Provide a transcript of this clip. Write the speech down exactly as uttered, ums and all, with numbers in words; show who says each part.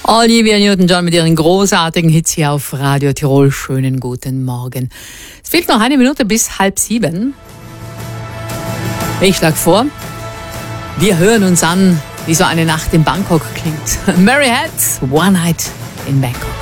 Speaker 1: Olivia Newton-John mit ihren großartigen Hits hier auf Radio Tirol. Schönen guten Morgen. Es fehlt noch eine Minute bis halb sieben. Ich schlage vor, wir hören uns an, wie so eine Nacht in Bangkok klingt. Mary Hats, One Night in Bangkok.